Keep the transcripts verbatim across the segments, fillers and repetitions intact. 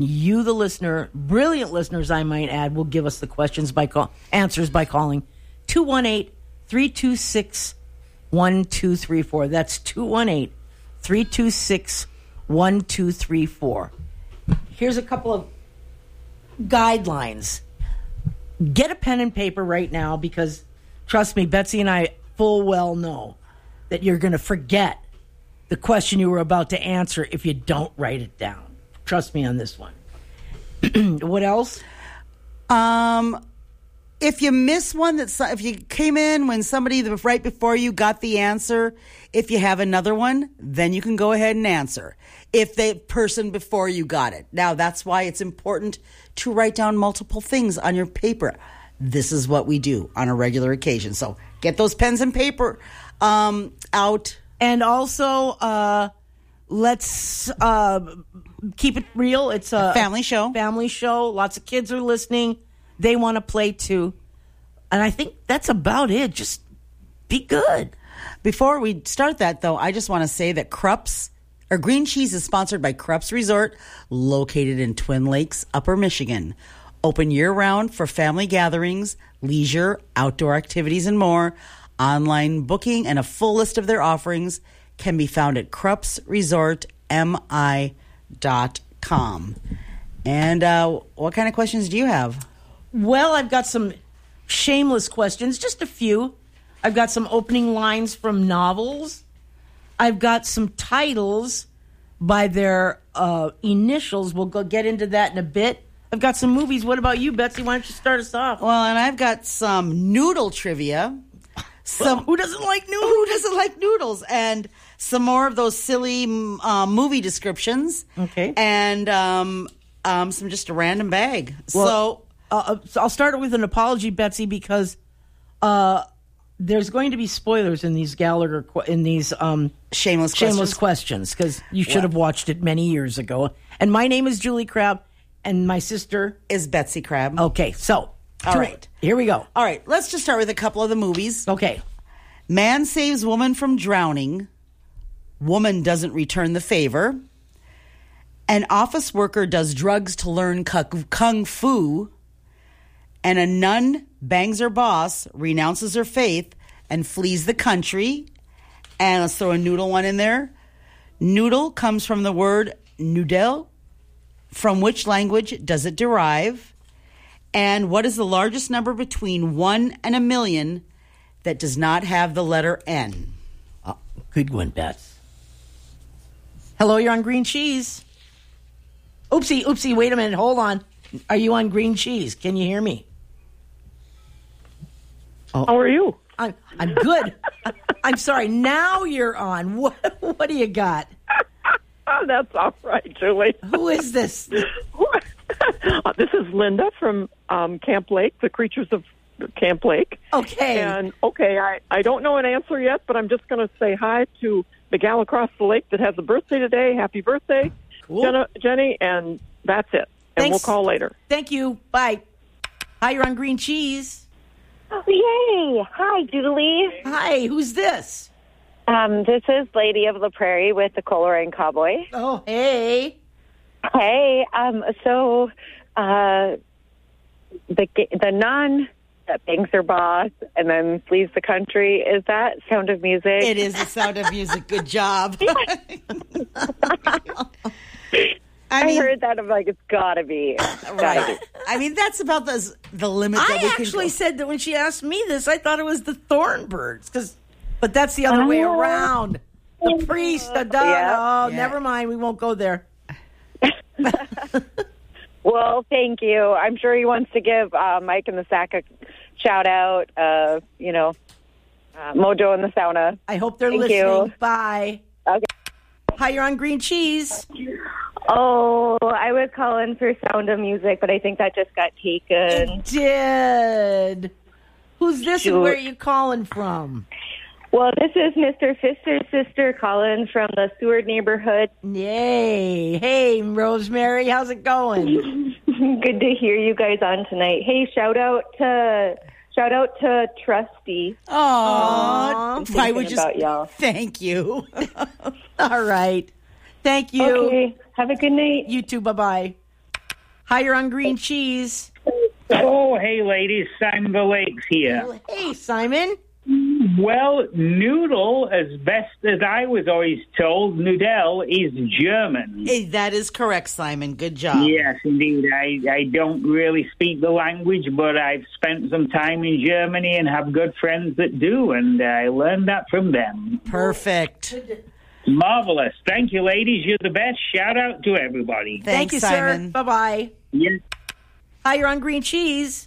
You, the listener, brilliant listeners, I might add, will give us the questions by call, answers by calling two one eight, three two six, one two three four. That's two one eight, three two six, one two three four. Here's a couple of guidelines. Get a pen and paper right now because, trust me, Betsy and I full well know that you're going to forget the question you were about to answer if you don't write it down. Trust me on this one. What else? Um, if you miss one, that's if you came in when somebody right before you got the answer, if you have another one, then you can go ahead and answer. If the person before you got it. Now, that's why it's important to write down multiple things on your paper. This is what we do on a regular occasion. So get those pens and paper um, out. And also, uh, let's uh, keep it real. It's a, a family show. Family show. Lots of kids are listening. They want to play too. And I think that's about it. Just be good. Before we start that, though, I just want to say that Krups, or Green Cheese, is sponsored by Krups Resort, located in Twin Lakes, Upper Michigan. Open year-round for family gatherings, leisure, outdoor activities, and more. Online booking and a full list of their offerings can be found at krups resort m i dot com. And uh, what kind of questions do you have? Well, I've got some shameless questions, just a few. I've got some opening lines from novels. I've got some titles by their uh, initials. We'll go get into that in a bit. I've got some movies. What about you, Betsy? Why don't you start us off? Well, and I've got some noodle trivia. Some well, who doesn't like noodles? Who doesn't like noodles? And some more of those silly uh, movie descriptions. Okay. And um, um, some just a random bag. Well, so, uh, so I'll start with an apology, Betsy, because uh, there's going to be spoilers in these Gallagher in these um, shameless shameless questions because you should well, have watched it many years ago. And my name is Julie Crabb, and my sister is Betsy Crabb. Okay, so. All right. Here we go. All right. Let's just start with a couple of the movies. Okay. Man saves woman from drowning. Woman doesn't return the favor. An office worker does drugs to learn kung fu. And a nun bangs her boss, renounces her faith, and flees the country. And let's throw a noodle one in there. Noodle comes from the word noodle. From which language does it derive? And what is the largest number between one and a million that does not have the letter N? Oh, good one, Beth. Hello, you're on Green Cheese. Oopsie, oopsie, wait a minute, hold on. Are you on Green Cheese? Can you hear me? Oh. How are you? I'm, I'm good. I'm sorry, now you're on. What, what do you got? Oh, that's all right, Julie. Who is this? Uh, this is Linda from um, Camp Lake, the Creatures of Camp Lake. Okay. And, okay, I, I don't know an answer yet, but I'm just going to say hi to the gal across the lake that has a birthday today. Happy birthday, cool. Jenna, Jenny, and that's it. And Thanks. We'll call later. Thank you. Bye. Hi, you're on Green Cheese. Oh, yay. Hi, Julie. Hi, who's this? Um, this is Lady of the Prairie with the Coleraine Cowboy. Oh, hey. Hey, um, so uh, the the nun that bangs her boss and then flees the country, is that Sound of Music? It is the Sound of Music. Good job. I, mean, I heard that. I'm like, it's got to be. Right. I mean, that's about the, the limit that I we can actually go. said that when she asked me this, I thought it was the Thornbirds, 'cause, but that's the other oh. way around. The priest, the da, yeah. oh, yeah. never mind. We won't go there. Well, thank you. I'm sure he wants to give uh, Mike in the Sack a shout out. Uh, you know, uh, Mojo in the sauna. I hope they're thank listening. You. Bye. Okay. Hi, you're on Green Cheese. Oh, I was calling for Sound of Music, but I think that just got taken. It did. Who's this Shoot. and where are you calling from? Well, this is Mister Fister's sister calling from the Seward neighborhood. Yay. Hey, Rosemary, how's it going? Good to hear you guys on tonight. Hey, shout out to shout out to Trusty. Oh, why would you about y'all. Thank you. All right. Thank you. Okay. Have a good night. You too. Bye-bye. Higher on green cheese. Oh, hey, ladies. Simon the Lakes here. Hey, Simon. Well, Noodle, as best as I was always told, Noodle is German. Hey, that is correct, Simon. Good job. Yes, indeed. I, I don't really speak the language, but I've spent some time in Germany and have good friends that do, and I learned that from them. Perfect. Marvelous. Thank you, ladies. You're the best. Shout out to everybody. Thank Thanks, you, Simon. sir. Bye-bye. Yes. Higher on green cheese.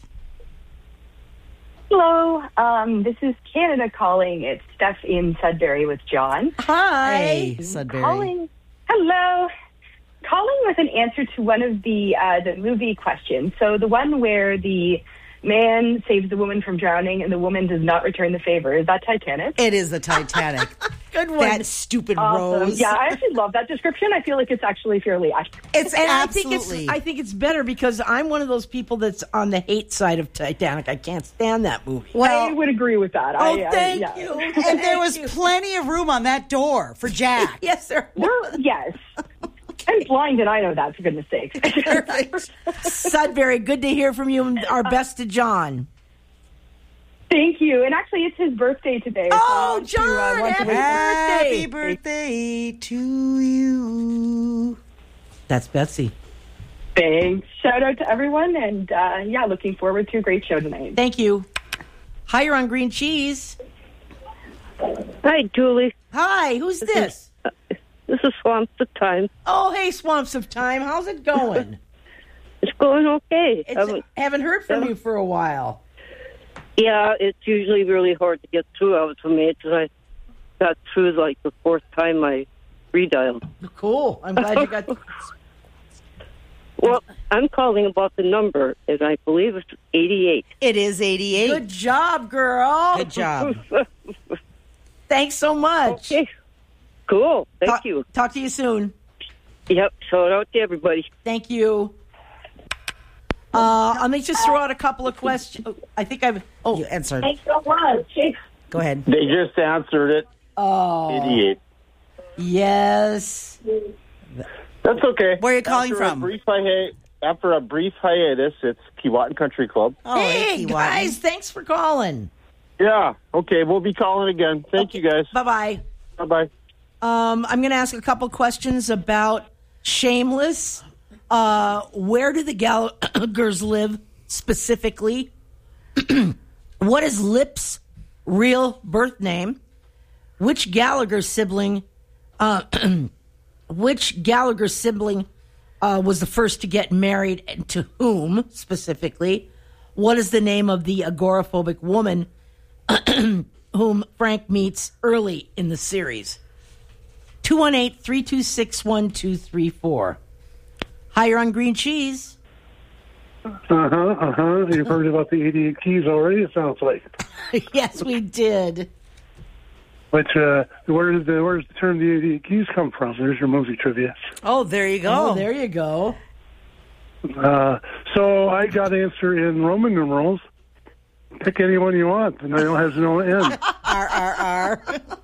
Hello, um, this is Canada calling. It's Steph in Sudbury with John. Hi. Hey, Sudbury. Calling. Hello. Calling with an answer to one of the uh, the movie questions. So the one where the man saves the woman from drowning and the woman does not return the favor. Is that Titanic? It is the Titanic. Good one. That stupid Awesome. Rose. Yeah, I actually love that description. I feel like it's actually fairly accurate. It's And absolutely. I think it's I think it's better because I'm one of those people that's on the hate side of Titanic. I can't stand that movie. I well, would agree with that. Oh, I, I, thank yeah. you. and there was Thank you. plenty of room on that door for Jack. Yes, sir. We're, yes. I'm blind and I know that, for goodness sake. Sudbury, good to hear from you. and Our best to John. Thank you. And actually, it's his birthday today. so I Oh, want to, uh, John, want to happy wish- Happy birthday. birthday to you. That's Betsy. Thanks. Shout out to everyone. And uh, yeah, looking forward to a great show tonight. Thank you. Higher on green cheese. Hi, Julie. Hi, who's this? This is Swamps of Time. Oh, hey, Swamps of Time. How's it going? It's going okay. It's, Um, haven't heard from you for a while. yeah, it's usually really hard to get through. I was amazed that I got through like the fourth time I redialed. Cool. I'm glad you got. Well, I'm calling about the number, and I believe it's eighty-eight. It is eighty-eight. Good job, girl. Good job. Thanks so much. Okay. Cool. Thank talk, you. Talk to you soon. Yep. Shout out to everybody. Thank you. Uh, let me just throw out a couple of questions. I think I've. Oh, You answered. Thanks so much. Go ahead. They just answered it. oh, eighty-eight. yes. That's okay. Where are you calling after from? A brief hi- after a brief hiatus, it's Keewatin Country Club. Oh, Hey, Keewatin. guys, thanks for calling. Yeah. Okay. We'll be calling again. Thank you, guys. Bye bye. Bye bye. Um, I'm going to ask a couple questions about Shameless. Uh, where do the Gallaghers live specifically? What is Lip's real birth name? Which Gallagher sibling? Uh, which Gallagher sibling uh, was the first to get married, and to whom specifically? What is the name of the agoraphobic woman whom Frank meets early in the series? two one eight, three two six, one two three four. Higher on green cheese. Uh-huh, uh-huh. You've heard about the eighty-eight keys already, it sounds like. Yes, we did. But uh, where did the, where does the term the eighty-eight keys come from? There's your movie trivia. Oh, there you go. Oh, there you go. Uh, so I got the answer in Roman numerals. Pick any one you want, and it has no end. R, R, R.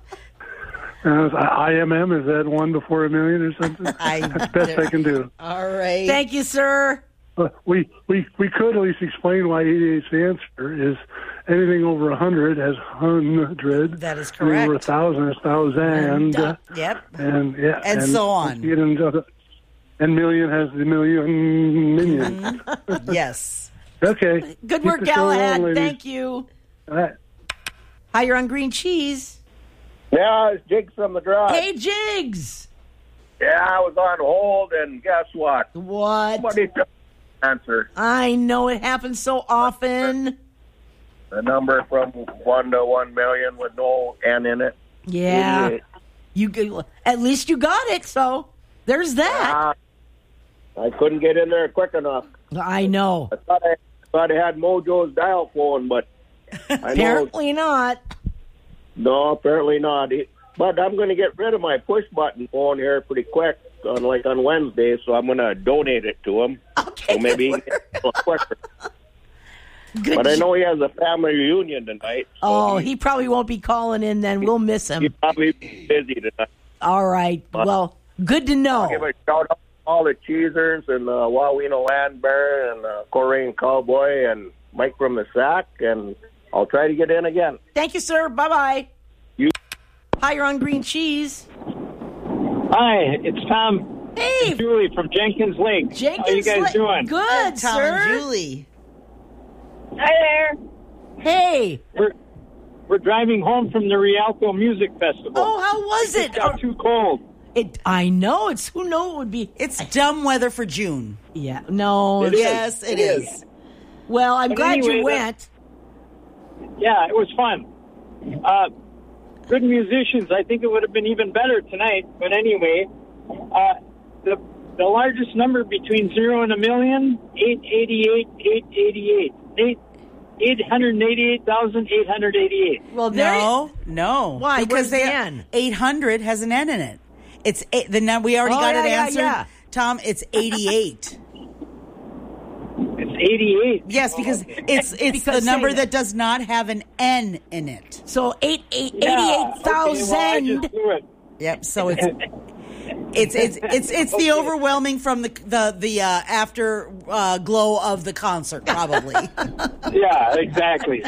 Uh, I M M, is that one before a million or something? I- That's the best I can do. All right. Thank you, sir. Uh, we, we we could at least explain why eighty-eight's the answer is anything over one hundred has hundred. That is Anything over correct. one thousand is thousand. Uh, yep. And, yeah, And so on. you get into the- And million has the million minion. Yes. Okay. Good Keep work, the show rolling, Galahad. ladies. Thank you. All right. Higher on green cheese. Yeah, it's Jake from the drive. Hey, Jigs. Yeah, I was on hold, and guess what? What? Somebody took the answer. I know it happens so often. The number from one to one million with no N in it. Yeah. eighty-eight. You g- at least you got it, so there's that. Ah, I couldn't get in there quick enough. I know. I thought I thought I had Mojo's dial phone, but I know Apparently not. no, apparently not. It- But I'm going to get rid of my push button phone here pretty quick, on like on Wednesday. So I'm going to donate it to him. Okay. So maybe he good can get it a little quicker. Good But I j- know he has a family reunion tonight. So Oh, he, he probably won't be calling in then. We'll miss he's him. probably busy tonight. All right. Well, good to Give know. a shout out to all the cheesers and the Wawina Land Bear and the Coleraine Cowboy and Mike from the Sack, and I'll try to get in again. Thank you, sir. Bye-bye. You. Hi, you're on Green Cheese. Hi, it's Tom. Hey. Julie from Jenkins Lake. Jenkins How you guys Lake. doing? Good, Tom sir. and Julie. Hi there. Hey. We're we're driving home from the Rialto Music Festival. Oh, how was it? It got too cold. It. I know. It's who knows it would be. It's dumb weather for June. Yeah. No. It is. Yes, it It is. is. Well, I'm But glad anyway, you that- went. Yeah, it was fun. Uh, good musicians. I think it would have been even better tonight. But anyway, uh, the the largest number between zero and a million, eight eighty-eight, eight eighty-eight, eight eight hundred eighty-eight thousand eight hundred eighty-eight. Well, there. No, no. Why? Because Where's the they N? eight hundred has an N in it. It's eight, the num- we already Oh, got yeah, it yeah, answered. yeah. Tom, it's eighty-eight. It's eighty-eight. Yes, because Oh, okay. it's it's Because the number say that does not have an N in it. So eight eight Yeah, eighty-eight thousand. Okay, well, I just blew it. Yep. So it's it's it's it's it's the Okay. overwhelming from the the the uh, after uh, glow of the concert, probably. Yeah, exactly.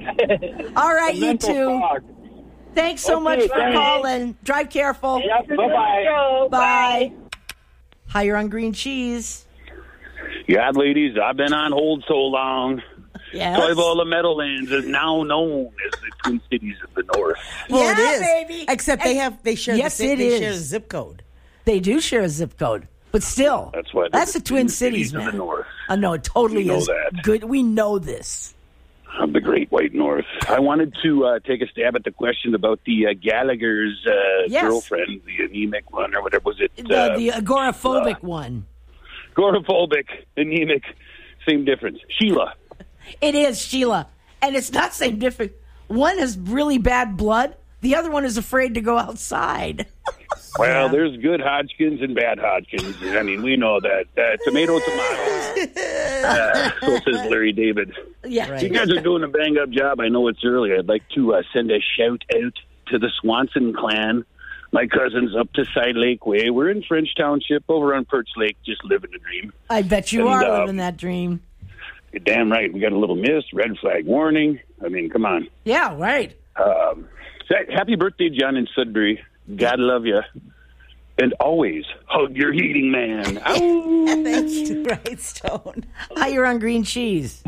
All right, The you mental two. fog. Thanks so Okay, much for thanks. calling. Drive careful. Yep, bye-bye. Bye. Hi, you're on Green Cheese. Yeah, ladies, I've been on hold so long. Yes. Toivola Meadowlands is now known as the Twin Cities of the North. Well, Yeah, it is. baby. Except they have they share Yes, the zip, it they is. share the zip code. They do share a zip code, but still, That's why that's they're the Twin Cities, of man. the North. I know it totally We know is. that. Good, we know this. Of the Great White North. I wanted to uh, take a stab at the question about the uh, Gallagher's uh, Yes. girlfriend, the anemic one, or whatever was it? The, uh, the agoraphobic one. agoraphobic, anemic, same difference. Sheila. It is Sheila, and it's not same different. One has really bad blood. The other one is afraid to go outside. Well, there's good Hodgkins and bad Hodgkins. I mean, we know that. Uh, tomato, tomato. Uh, so says Larry David. Yeah. You guys are doing a bang-up job. I know it's early. I'd like to uh, send a shout-out to the Swanson clan. My cousin's up to Side Lake Way. We're in French Township over on Perch Lake, just living the dream. I bet you And, are uh, living that dream. You're damn right. We got a little mist, red flag warning. I mean, come on. Yeah, right. Um, so happy birthday, John in Sudbury. God love you. And always hug your heating man. Ow. Thank you, Right Stone. Hi, you're on Green Cheese.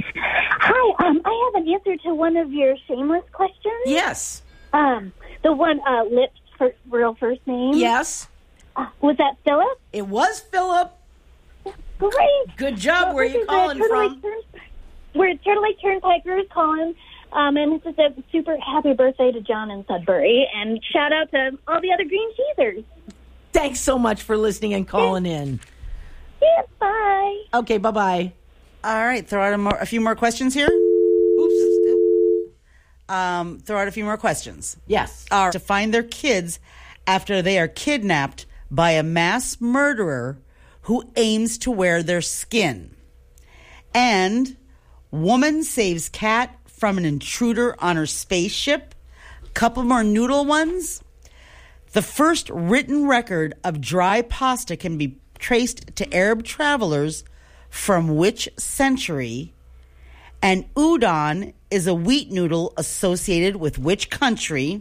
Hi, um, I have an answer to one of your shameless questions. Yes. Um, the one, uh, Lip's first, real first name. Yes. Uh, was that Philip? It was Philip. Great. Good job. Well, Where are this you is, uh, calling Turtle from? Lake Turn- We're at Turtle Lake Turnpikers calling. Um, and this is a super happy birthday to John in Sudbury. And shout out to all the other Green Cheesers. Thanks so much for listening and calling in. Yeah, bye. Okay, bye-bye. All right, throw out a, more, a few more questions here. Oops. Um, throw out a few more questions. Yes. Are to find their kids after they are kidnapped by a mass murderer who aims to wear their skin. And woman saves cat from an intruder on her spaceship. Couple more noodle ones. The first written record of dry pasta can be traced to Arab travelers from which century? And udon is a wheat noodle associated with which country?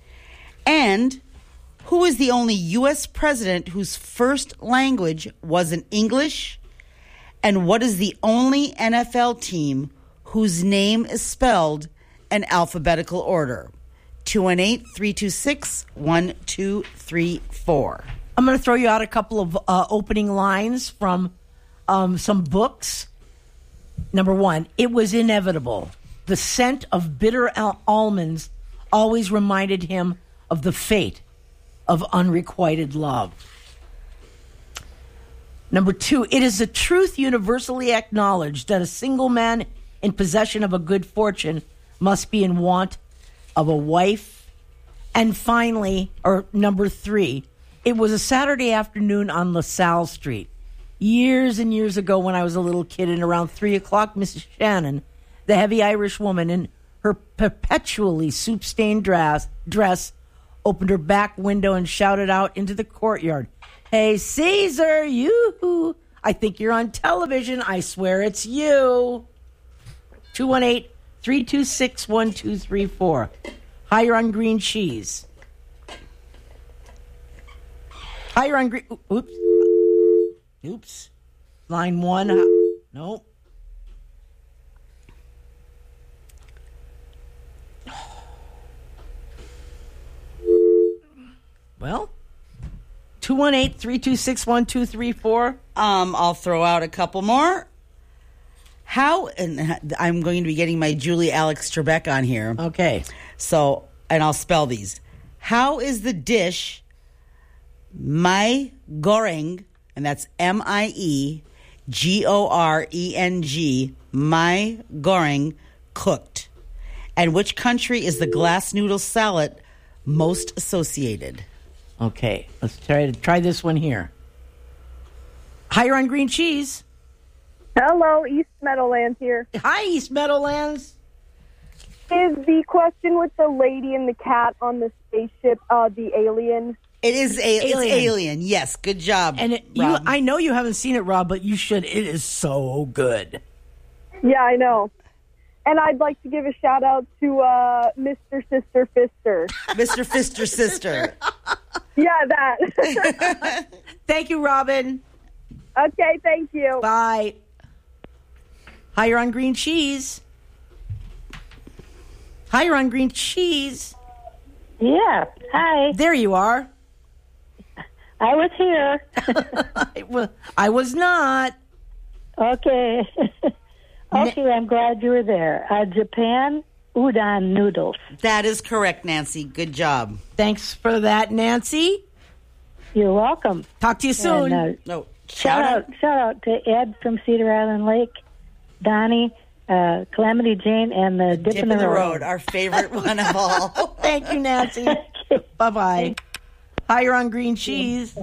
And who is the only U S president whose first language wasn't English? And what is the only N F L team whose name is spelled in alphabetical order? two one eight, three two six, one two three four. I'm going to throw you out a couple of uh, opening lines from um, some books. Number one, it was inevitable. The scent of bitter al- almonds always reminded him of the fate of unrequited love. Number two, it is a truth universally acknowledged that a single man in possession of a good fortune must be in want of a wife. And finally, or number three, it was a Saturday afternoon on LaSalle Street. Years and years ago when I was a little kid, and around three o'clock, Missus Shannon, the heavy Irish woman in her perpetually soup-stained dress, dress, opened her back window and shouted out into the courtyard, Hey, Caesar, you. I think you're on television. I swear it's you. two one eight, three two six, one two three four. Higher on green cheese. Higher on green... Oops. Oops. Line one. Nope. Well, two one eight, three two six, one two three four. Um, I'll throw out a couple more. How, and I'm going to be getting my Julie Alex Trebek on here. Okay. So, and I'll spell these. How is the dish Mae Goreng, and that's M I E G O R E N G, Mae Goreng, cooked? And which country is the glass noodle salad most associated? Okay, let's try to try this one here. Higher on green cheese. Hello, East Meadowlands here. Hi, East Meadowlands. Is the question with the lady and the cat on the spaceship uh, the alien? It is a, Alien. It's Alien. Yes, good job. And it, you, Rob. I know you haven't seen it, Rob, but you should. It is so good. Yeah, I know. And I'd like to give a shout out to uh, Mister Sister Fister. Mister Fister Sister. Yeah, that. Thank you, Robin. Okay, thank you. Bye. Higher on green cheese. Higher on green cheese. Yeah. Hi. There you are. I was here. I, was, I was not. Okay. Okay, I'm glad you were there. Uh, Japan udon noodles. That is correct, Nancy. Good job. Thanks for that, Nancy. You're welcome. Talk to you soon. And, uh, no, shout out, shout out to Ed from Cedar Island Lake, Donnie, uh, Calamity Jane, and the Dip, Dip in the, in the road. road, our favorite one of all. Thank you, Nancy. Bye-bye. Higher on green cheese.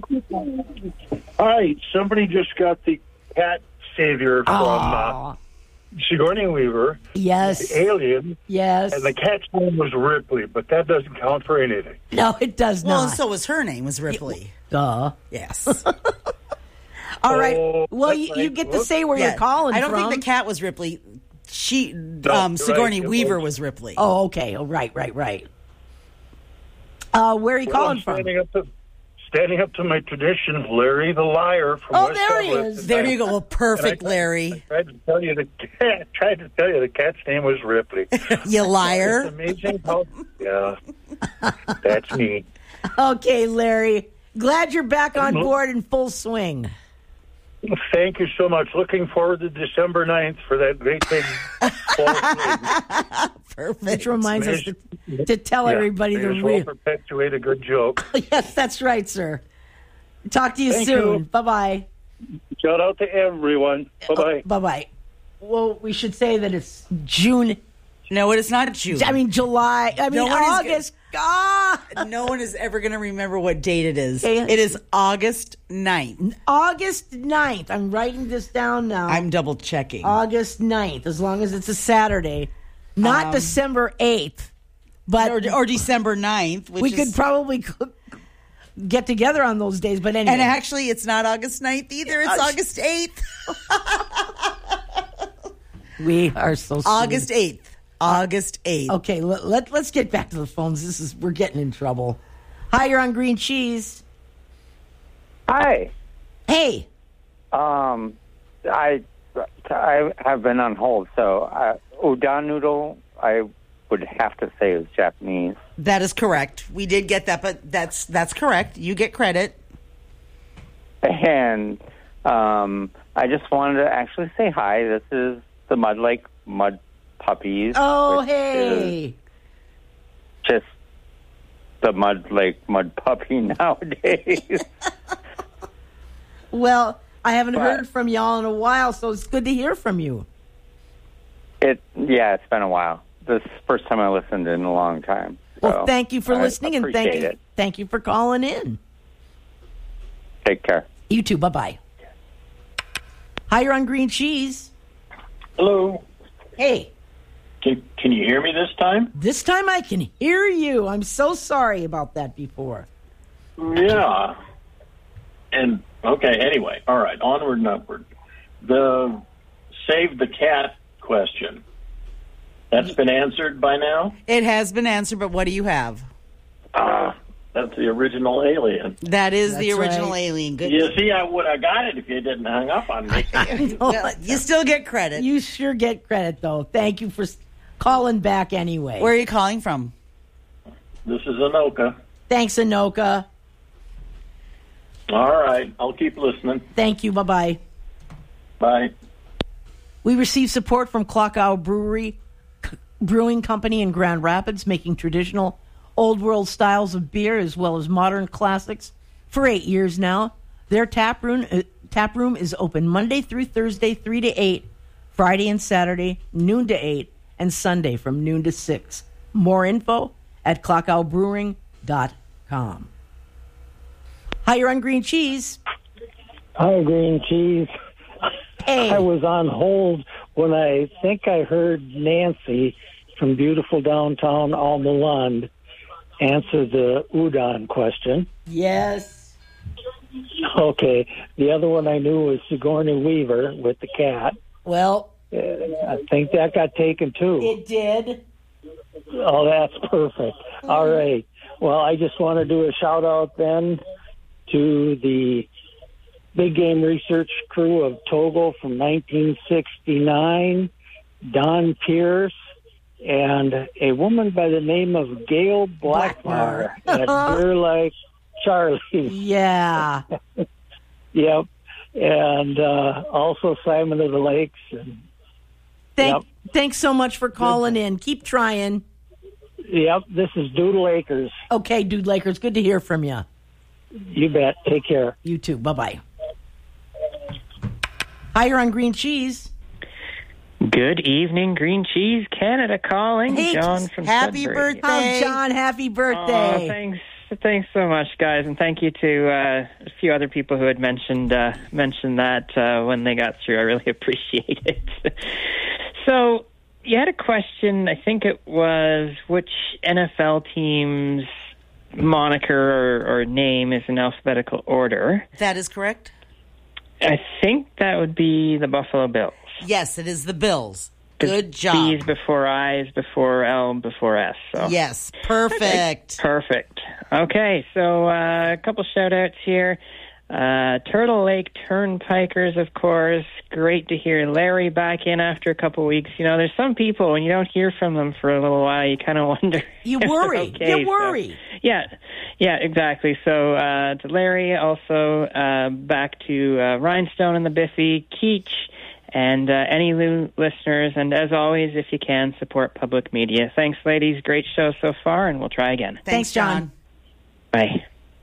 Hi, somebody just got the cat savior from uh, Sigourney Weaver. Yes. The alien. Yes. And the cat's name was Ripley, but that doesn't count for anything. No, it does well, not. so was her name, was Ripley. Duh. Yes. All right. Oh, Well, that's you, right. you get to Whoops. say where Yeah. you're calling I don't from. think the cat was Ripley. She, No, um, you're Sigourney right. It Weaver was- was Ripley. Oh, okay. Oh, right, right, right. Uh, where are you Well, calling I'm from? standing up to, standing up to my tradition, Larry the Liar from Oh, West there he Dublin. is. There you go. Well, perfect, And I- Larry. I tried to tell you the cat. Tried to tell you the cat's name was Ripley. You liar. It's amazing how. Yeah, that's me. Okay, Larry. Glad you're back on Mhm. board in full swing. Thank you so much. Looking forward to December ninth for that great big fall swing. Perfect. Which reminds us to, to tell Yeah, everybody may the as well real. perpetuate a good joke. Yes, that's right, sir. Talk to you Thank soon. you. Bye bye. Shout out to everyone. Bye bye. Bye bye. Well, we should say that it's June. No, it is not June. I mean July. I mean No one is August. God. No one is ever going to remember what date it is. Okay. It is August ninth. August ninth. I'm writing this down now. I'm double checking. August ninth, as long as it's a Saturday. Not Um, December eighth. But or, or December ninth. Which we is, could probably get together on those days, but anyway. And actually, it's not August ninth either. It's Uh, August eighth. We are so sweet. August eighth. August eighth. Okay, let, let, let's get back to the phones. This is We're getting in trouble. Hi, you're on green cheese. Hi. Hey. Um, I I have been on hold, so uh, udon noodle, I would have to say is Japanese. That is correct. We did get that, but that's that's correct. You get credit. And um, I just wanted to actually say hi. This is the Mud Lake Mud Puppies. Oh, which hey. is just the Mud Lake Mud Puppy nowadays. Well, I haven't But- heard from y'all in a while, so it's good to hear from you. It yeah, it's been a while. This is the first time I listened in a long time. Well, So thank you for I listening, and thank appreciate you, it. thank you for calling in. Take care. You too. Bye bye. Hi, you're on green cheese. Hello. Hey. Can, can you hear me this time? This time I can hear you. I'm so sorry about that before. Yeah. And, okay, anyway, all right, onward and upward. The save the cat question, that's been answered by now? It has been answered, but what do you have? Ah, that's the original Alien. That is That's the original right. Alien. Good. You see, I would have got it if you didn't hang up on me. Well, you still get credit. You sure get credit, though. Thank you for s- calling back anyway. Where are you calling from? This is Anoka. Thanks, Anoka. All right, I'll keep listening. Thank you. Bye-bye. Bye. We received support from Clock Owl Brewery, C- Brewing Company in Grand Rapids, making traditional old world styles of beer as well as modern classics for eight years now. Their tap room, uh, tap room is open Monday through Thursday, three to eight, Friday and Saturday, noon to eight, and Sunday from noon to six. More info at clock owl brewing dot com. Higher on green cheese. Hi, green cheese. Hey. I was on hold when I think I heard Nancy from beautiful downtown Alma Lund answer the udon question. Yes. Okay. The other one I knew was Sigourney Weaver with the cat. Well, uh, I think that got taken too. It did. Oh, that's perfect. All right. Well, I just want to do a shout out then to the Big Game Research crew of Togo from nineteen sixty-nine, Don Pierce, and a woman by the name of Gail Blackmar at Beer Like Charlie. Yeah. Yep. And uh, also Simon of the Lakes. And, Thank, yep. Thanks so much for calling in. Keep trying. Yep. This is Doodle Acres. Okay, Dude Lakers. Good to hear from you. You bet. Take care. You too. Bye-bye. Higher on green cheese. Good evening, Green Cheese Canada calling. Hey, John from happy Sudbury. birthday. Oh, John, happy birthday. Oh, thanks. Thanks so much, guys, and thank you to uh, a few other people who had mentioned uh, mentioned that uh, when they got through. I really appreciate it. So you had a question. I think it was which N F L team's moniker or, or name is in alphabetical order. That is correct. I think that would be the Buffalo Bills. Yes, it is the Bills. Good job. B's before I's, before L, before S. So. Yes, perfect. Perfect. Okay, so uh, a couple shout-outs here. Uh, Turtle Lake Turnpikers, of course. Great to hear Larry back in after a couple weeks. You know, there's some people, when you don't hear from them for a little while, you kind of wonder. You if worry. they're okay. You worry. So, yeah, yeah, exactly. So uh, to Larry, also uh, back to uh, Rhinestone and the Biffy, Keach, and uh, any new listeners. And as always, if you can, support public media. Thanks, ladies. Great show so far, and we'll try again. Thanks, John. Bye.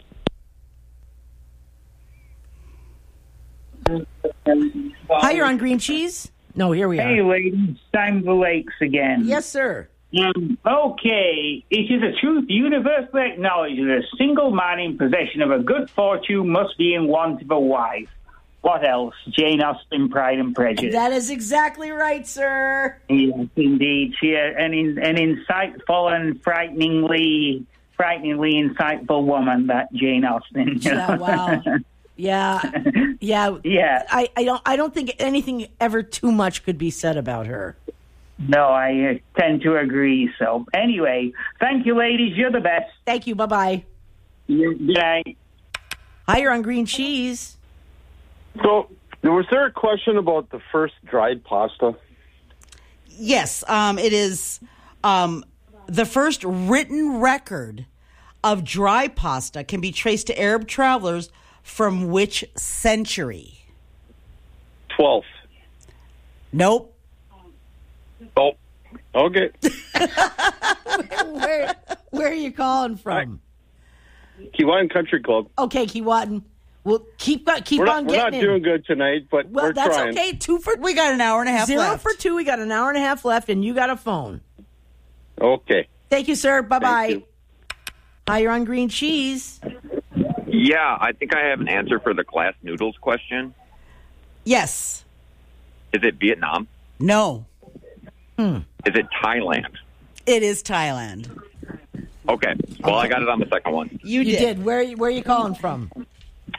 Higher on green cheese? No, here we are. Hey, ladies, Simon of the Lakes again. Yes, sir. Um, okay, it is a truth universally acknowledged that a single man in possession of a good fortune must be in want of a wife. What else? Jane Austen, Pride and Prejudice. That is exactly right, sir. Yes, indeed. She uh, an, in, an insightful and frighteningly, frighteningly insightful woman, that Jane Austen. Yeah, wow. Yeah, yeah, yeah. I, I don't, I don't think anything ever too much could be said about her. No, I uh, tend to agree. So, anyway, thank you, ladies. You're the best. Thank you. Bye bye. Good night. Higher on green cheese. So, was there a question about the first dried pasta? Yes, um, it is um, the first written record of dry pasta can be traced to Arab travelers from which century? twelfth. Nope. Oh, okay. where, where are you calling from? Keewatin Country Club. Okay, Keewatin. Well, keep keep we're on not, getting We're not in. doing good tonight, but well, we're that's trying. okay. Two for we got an hour and a half zero left. for two. We got an hour and a half left, and you got a phone. Okay. Thank you, sir. Bye bye. you. Higher on green cheese. Yeah, I think I have an answer for the glass noodles question. Yes. Is it Vietnam? No. Hmm. Is it Thailand? It is Thailand. Okay. Well, I got it on the second one. You, You did. did. Where where are you calling from?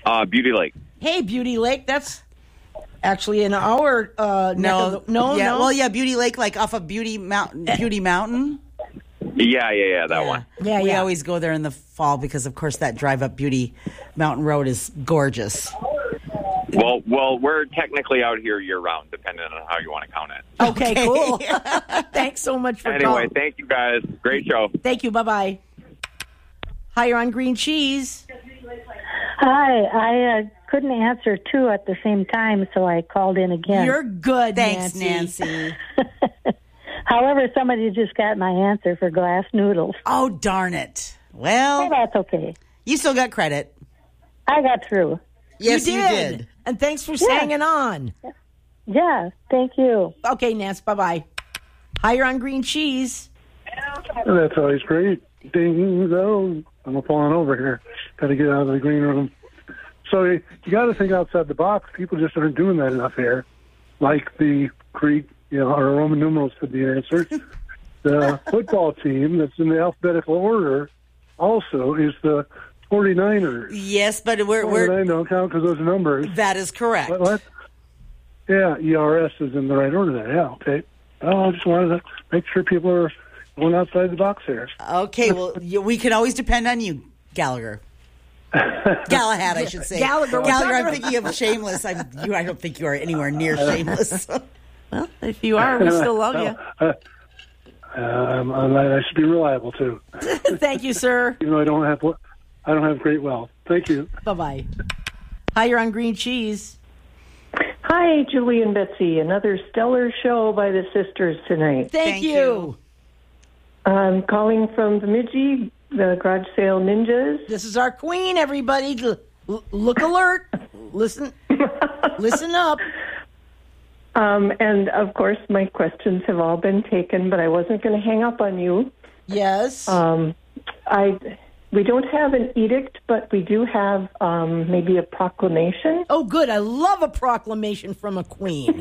Uh, Beauty Lake. Hey, Beauty Lake. That's actually in our uh, neck No, of the, no, yeah, no. well, yeah, Beauty Lake, like off of Beauty Mountain. Beauty Mountain. Yeah, yeah, yeah, that one. Yeah, we yeah. always go there in the fall because, of course, that drive up Beauty Mountain Road is gorgeous. Well, well, we're technically out here year round, depending on how you want to count it. Okay, Okay. cool. Thanks so much for Anyway, calling. thank you guys. Great show. Thank you. Bye bye. Hi, you're on Green Cheese. Hi, I uh, couldn't answer two at the same time, so I called in again. You're good, Thanks, Nancy. Nancy. However, somebody just got my answer for glass noodles. Oh, darn it. Well, Oh, that's okay. you still got credit. I got through. Yes, you you did. did. And thanks for Yeah. hanging on. Yeah, thank you. Okay, Nance. Bye bye. Hi, you're on Green Cheese. That's always great. Ding dong. I'm falling over here. Got to get out of the green room. So you, you got to think outside the box. People just aren't doing that enough here. Like the Greek, you know, or Roman numerals could be an answer. The football team that's in the alphabetical order also is the forty-niners. Yes, but we're, Well, we're I don't count because those numbers. that is correct. What, what? Yeah, E R S is in the right order there. Yeah, okay. Oh, I just wanted to make sure people are going outside the box here. Okay, well, you, we can always depend on you, Gallagher. Galahad, I should say. Gallagher, we're Gallagher, I'm talking thinking of Shameless. I'm, you, I don't think you are anywhere near Shameless. Well, if you are, we still love you. Uh, um, I should be reliable too, Thank you, sir. even though I don't have I don't have great wealth. Thank you. Bye bye. Hi, you're on Green Cheese. Hi, Julie and Betsy. Another stellar show by the sisters tonight. Thank, Thank you. you. I'm calling from Bemidji, the Garage Sale Ninjas. This is our queen, everybody. L- l- look alert. Listen. Listen up. Um, and of course, my questions have all been taken, but I wasn't going to hang up on you. Yes. Um, I we don't have an edict, but we do have um, maybe a proclamation. Oh, good. I love a proclamation from a queen.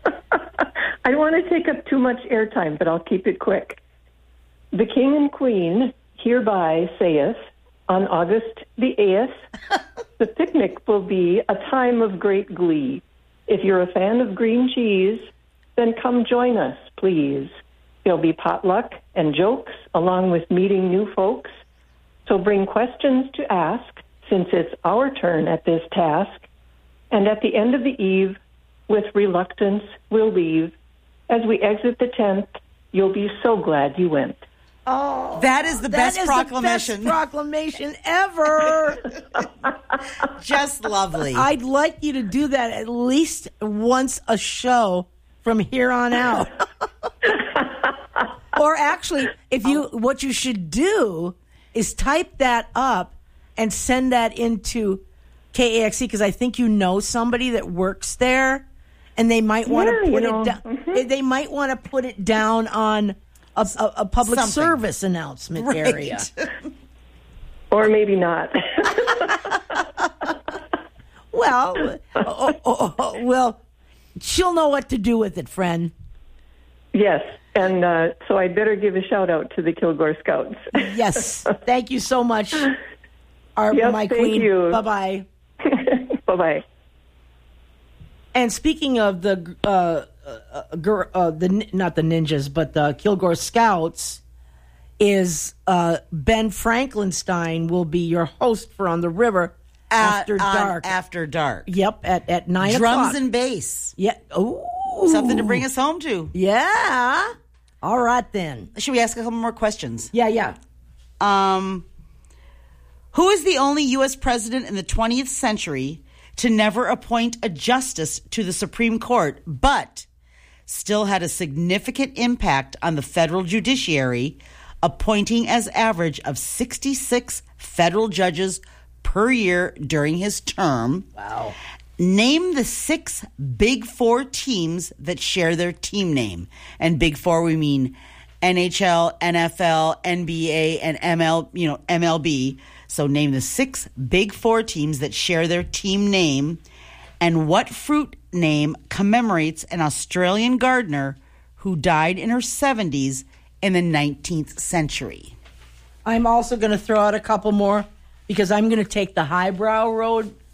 I don't want to take up too much airtime, but I'll keep it quick. The King and Queen hereby saith, on August the eighth, the picnic will be a time of great glee. If you're a fan of green cheese, then come join us, please. There'll be potluck and jokes along with meeting new folks. So bring questions to ask, since it's our turn at this task. And at the end of the eve, with reluctance, we'll leave. As we exit the tent, you'll be so glad you went. Oh, That is the that best is proclamation. The best proclamation ever. Just lovely. I'd like you to do that at least once a show from here on out. Or actually, if you what you should do is type that up and send that into K A X C, because I think you know somebody that works there, and they might want Yeah, to put you know, it down. mhm. They might want to put it down on a, a, a public Something. service announcement Right. area. Or maybe not. Well, oh, oh, oh, oh, well, she'll know what to do with it, friend. Yes, and uh, so I'd better give a shout out to the Kilgore Scouts. Yes, thank you so much, our Yep, my thank queen. you. Bye bye. Bye bye. And speaking of the uh, uh, gir- uh, the nin- not the ninjas, but the Kilgore Scouts, is uh, Ben Franklinstein will be your host for On the River after At- on dark. After dark. Yep, at at nine Drums o'clock. and bass. Yeah. Ooh. Something to bring us home to. Yeah. All right then. Should we ask a couple more questions? Yeah, yeah. Um, who is the only U S president in the twentieth century to never appoint a justice to the Supreme Court, but still had a significant impact on the federal judiciary, appointing as average of sixty-six federal judges per year during his term? Wow. Name the six Big Four teams that share their team name. And Big Four, we mean N H L, N F L, N B A, and M L, you know, M L B. So name the six Big Four teams that share their team name. And what fruit name commemorates an Australian gardener who died in her seventies in the nineteenth century? I'm also going to throw out a couple more because I'm going to take the highbrow road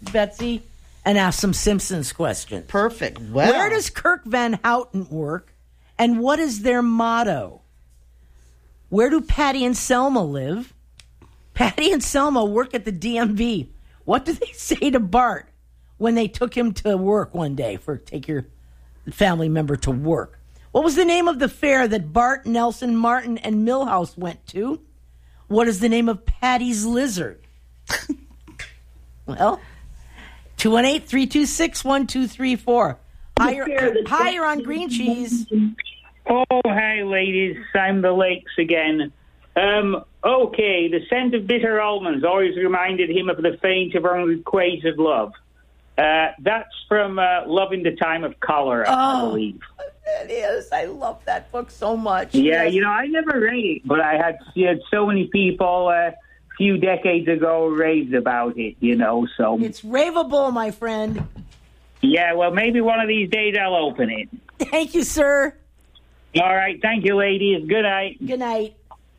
Betsy, and ask some Simpsons questions. Perfect. Well. Where does Kirk Van Houten work, and what is their motto? Where do Patty and Selma live? Patty and Selma work at the D M V. What do they say to Bart when they took him to work one day for take your family member to work? What was the name of the fair that Bart, Nelson, Martin, and Milhouse went to? What is the name of Patty's lizard? Well, two one eight, three two six, one two three four. Hi, you're, hi, you're on Green Cheese. Oh, hi, ladies. I'm the Lakes again. Um, okay, the scent of bitter almonds always reminded him of the faint of unrequited love. Uh, that's from uh, Love in the Time of Cholera, oh, I believe. It is. I love that book so much. Yeah, yes. you know, I never read it, but I had, you had so many people uh, a few decades ago raved about it, you know, so... It's raveable, my friend. Yeah, well, maybe one of these days I'll open it. Thank you, sir. All right, thank you, ladies. Good night. Good night.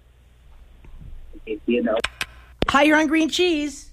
You know. Hi, you're on Green Cheese.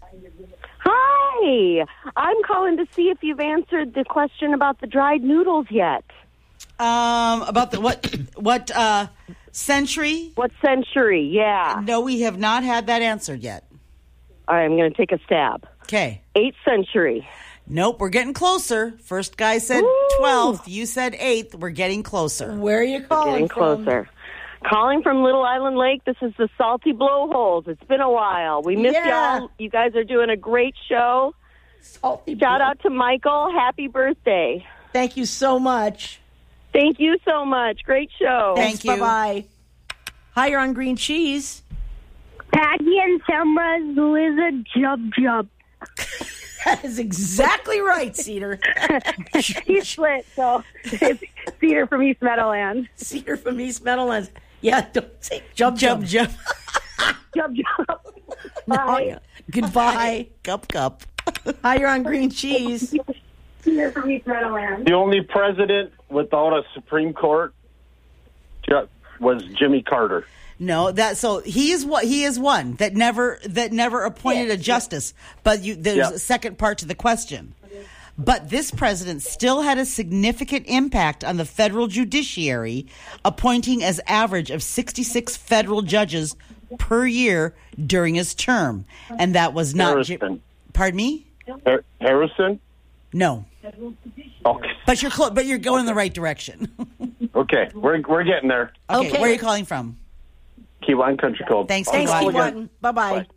Hi. I'm calling to see if you've answered the question about the dried noodles yet. Um, about the what? What uh, century? What century? Yeah. No, we have not had that answered yet. I'm going to take a stab. Okay. Eighth century. Nope, we're getting closer. First guy said Ooh. twelfth. You said eighth. We're getting closer. Where are you calling Getting from? closer. Calling from Little Island Lake. This is the Salty Blowholes. It's been a while. We miss Yeah. y'all. You guys are doing a great show. Salty Shout blow. out to Michael. Happy birthday. Thank you so much. Thank you so much. Great show. Thanks, Thank you. Bye-bye. Hi, you're on Green Cheese. Patty and Selma's lizard jump jump. That is exactly right, Cedar. He's split, so it's Cedar from East Meadowlands. Cedar from East Meadowlands. Yeah, don't say jump, jump, jump. Jump jump. No, Bye. goodbye. Cup, cup. Hi, you're on Green Cheese. Cedar from East Meadowlands. The only president without a Supreme Court ju- was Jimmy Carter. No, that so he is what he is one that never that never appointed Yeah, a justice. But you, there's Yeah. a second part to the question. But this president still had a significant impact on the federal judiciary, appointing as average of sixty-six federal judges per year during his term, and that was not. Harrison. Ji- Pardon me? Har- Harrison? No. Okay. But you're clo- but you're going in the right direction. Okay, we're we're getting there. Okay, Okay. where are you calling from? Keyline Country Club. Thanks, I'll Thanks, call Keith again. Watton. Bye-bye. Bye.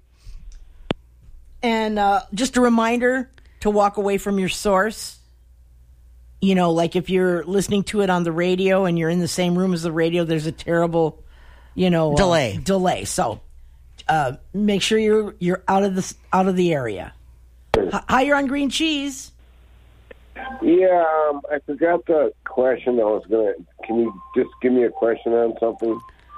And uh, just a reminder to walk away from your source. You know, like if you're listening to it on the radio and you're in the same room as the radio, there's a terrible, you know, uh, Delay. delay. So uh, make sure you're you're out of the out of the area. Hi, you're on Green Cheese. Yeah, um, I forgot the question I was going to... Can you just give me a question on something?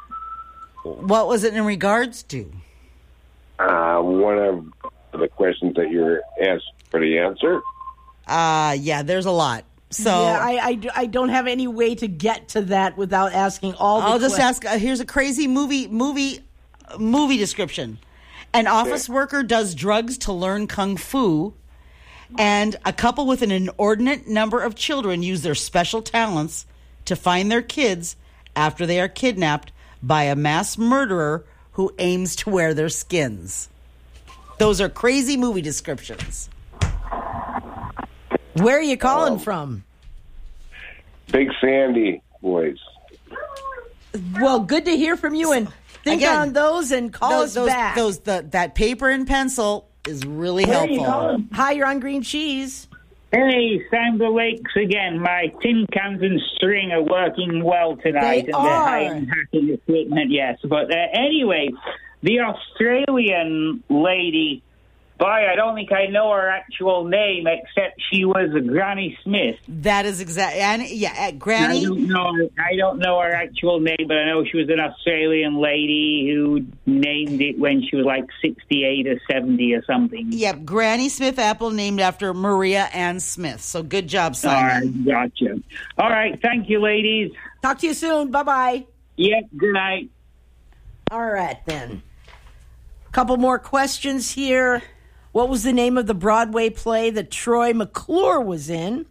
What was it in regards to? Uh, one of the questions that you were asked for the answer. Uh, yeah, there's a lot. So yeah, I, I, do- I don't have any way to get to that without asking all the I'll just que- ask. Uh, here's a crazy movie movie uh, movie description. An office worker does drugs to learn kung fu, and a couple with an inordinate number of children use their special talents to find their kids after they are kidnapped by a mass murderer who aims to wear their skins. Those are crazy movie descriptions. Where are you calling Um, from? Big Sandy boys. Well, good to hear from you, and think Again, on those and call those, us those, back. Those the, that paper and pencil is really Where are you helpful. calling? Hi, you're on Green Cheese. Hey, Sam the Lakes again. My tin cans and string are working well tonight. They and are. they're high hacking equipment, yes. But uh, anyway, the Australian lady, boy, I don't think I know her actual name, except she was Granny Smith. That is exactly, and yeah, uh, I Granny. don't know. I don't know her actual name, but I know she was an Australian lady who named it when she was like sixty-eight or seventy or something. Yep, Granny Smith Apple, named after Maria Ann Smith. So good job, All Simon. right, gotcha. All right, thank you, ladies. Talk to you soon. Bye-bye. Yeah, good night. All right, then. Couple more questions here. What was the name of the Broadway play that Troy McClure was in?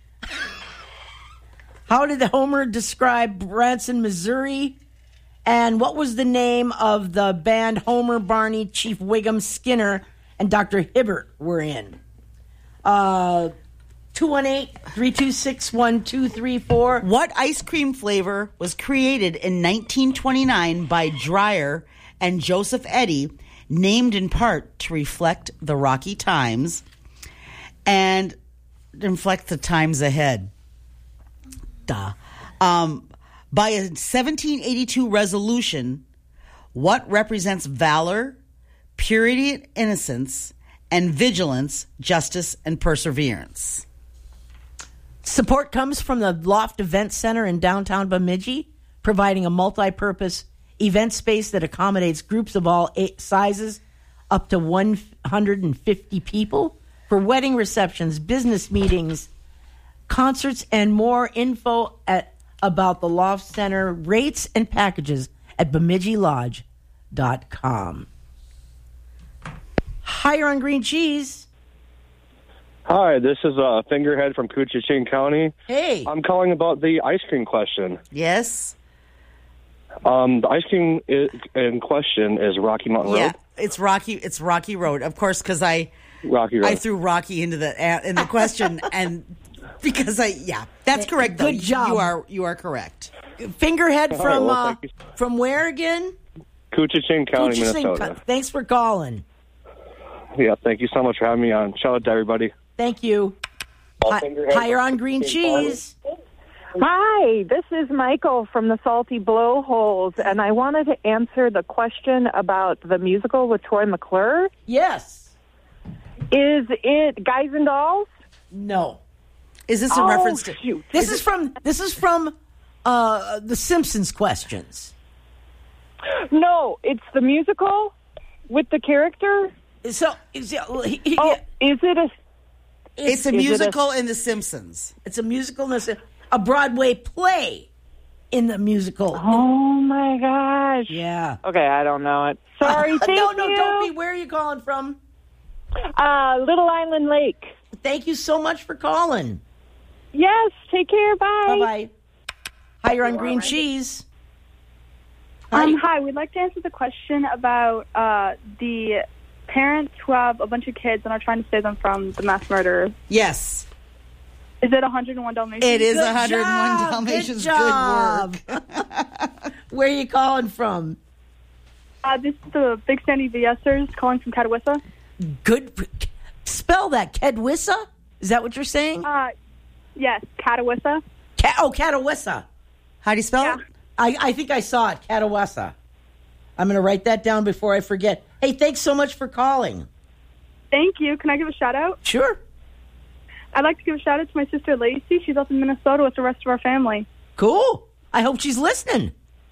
How did Homer describe Branson, Missouri? And what was the name of the band Homer, Barney, Chief Wiggum, Skinner, and Doctor Hibbert were in? Uh, two one eight, three two six, one two three four. What ice cream flavor was created in nineteen twenty-nine by Dreyer and Joseph Eddy, named in part to reflect the rocky times and reflect the times ahead? Duh. Um, by a seventeen eighty-two resolution, what represents valor, purity and innocence, and vigilance, justice, and perseverance? Support comes from the Loft Event Center in downtown Bemidji, providing a multi-purpose event space that accommodates groups of all eight sizes, up to one hundred fifty people, for wedding receptions, business meetings, concerts, and more. Info at about the Loft Center, rates and packages at bemidji lodge dot com. Higher on green cheese. Hi, this is uh, Fingerhead from Coochin County. Hey. I'm calling about the ice cream question. Yes. Um, the ice cream i- in question is Rocky Mountain Yeah, Road. it's Rocky. It's Rocky Road, of course, because I Rocky Road. I threw Rocky into the uh, in the question, and because I yeah, that's correct. Though. Good job. You are you are correct. Fingerhead All right, from well, uh, thank you. from where again? Coochin County, Coochin- Minnesota. Thanks for calling. Yeah, thank you so much for having me on. Shout out to everybody. Thank you. Hi- higher on green cheese. Hi, this is Michael from the Salty Blowholes, and I wanted to answer the question about the musical with Troy McClure. Yes. Is it Guys and Dolls? No. Is this a Oh, reference to? shoot. This is from this is from uh, the Simpsons questions. No, it's the musical with the character. So, is it, he, he, oh, is it a? It's a is it musical in The Simpsons. It's a musical. In the, a Broadway play in the musical. Oh my gosh! Yeah. Okay, I don't know it. Sorry. Thank no, no, you. don't be. Where are you calling from? Uh, Little Island Lake. Thank you so much for calling. Yes. Take care. Bye. Bye bye. Higher on green cheese. Um, hi, we'd like to answer the question about uh, the parents who have a bunch of kids and are trying to save them from the mass murderer. Yes. Is it one hundred one Dalmatians? It is Good one hundred one job, Dalmatians. Good, Good job. work. Where are you calling from? Uh, this is the Big Sandy VSers calling from Catawissa. Good. Spell that. Kedwissa? Is that what you're saying? Uh, yes, Catawissa. Ca- oh, Catawissa. How do you spell Yeah. it? I, I think I saw it. Catawissa. I'm going to write that down before I forget. Hey, thanks so much for calling. Thank you. Can I give a shout out? Sure. I'd like to give a shout out to my sister Lacey. She's up in Minnesota with the rest of our family. Cool. I hope she's listening.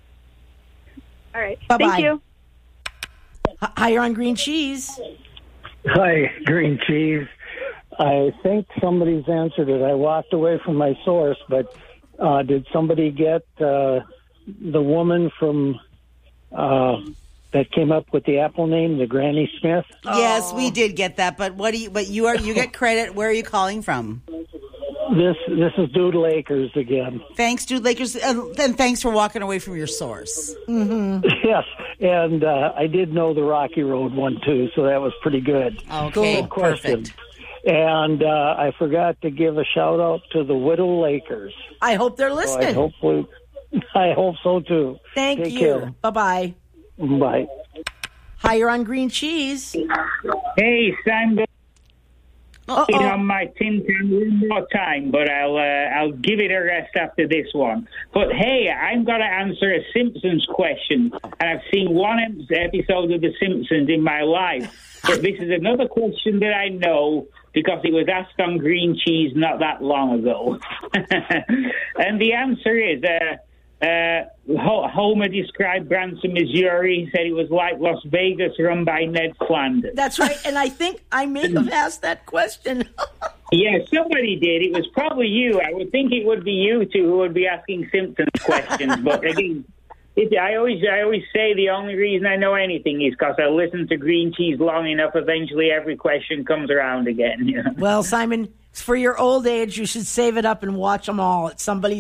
All right. Bye-bye. Thank you. H- higher on green cheese. Hi, green cheese. I think somebody's answered it. I walked away from my source, but uh, did somebody get uh, the woman from uh, that came up with the Apple name, the Granny Smith? Yes, we did get that. But what do you? But you are you get credit. Where are you calling from? This this is Dude Lakers again. Thanks, Dude Lakers, and then thanks for walking away from your source. Mm-hmm. Yes, and uh, I did know the Rocky Road one too, so that was pretty good. Okay, Good question. perfect. And uh, I forgot to give a shout out to the Widow Lakers. I hope they're So I listening. hopefully, I hope so too. Thank Take you. care. Bye-bye. Bye. Higher on green cheese. Hey, Sam. Uh-oh. It's on my tin can one more time, but I'll uh, I'll give it a rest after this one. But hey, I'm going to answer a Simpsons question, and I've seen one episode of The Simpsons in my life. But this is another question that I know because it was asked on green cheese not that long ago. And the answer is... Uh, Uh, Homer described Branson, Missouri. He said it was like Las Vegas run by Ned Flanders. That's right. And I think I may have asked that question. Yeah, somebody did. It was probably you. I would think it would be you two who would be asking Simpsons questions. But again, It, I always, I always say the only reason I know anything is because I listen to Green Cheese long enough. Eventually, every question comes around again. You know? Well, Simon, for your old age, you should save it up and watch them all. It's somebody's